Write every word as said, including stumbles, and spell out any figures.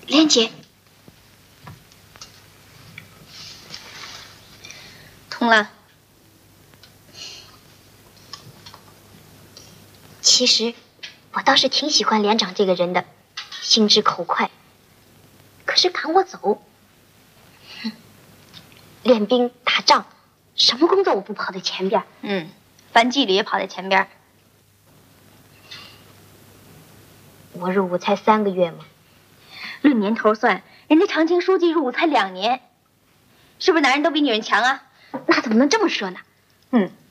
莲姐，通了。其实，我倒是挺喜欢连长这个人的，心直口快。可是赶我走，哼，练兵打仗，什么工作我不跑在前边？嗯，反纪律也跑在前边。我入伍才三个月嘛，论年头算，人家长青书记入伍才两年，是不是男人都比女人强啊？那怎么能这么说呢？嗯，